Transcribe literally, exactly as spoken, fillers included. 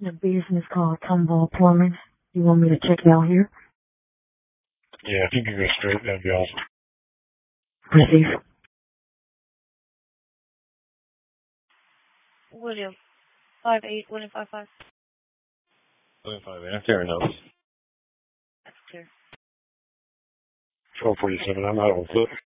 The business called Tomball Plumbing. You want me to check it out here? Yeah, if you can go straight, that'd be awesome. Receive. William, five eight, William five five. William five eight, I'm clearing notes. That's clear. twelve forty-seven, I'm out on foot.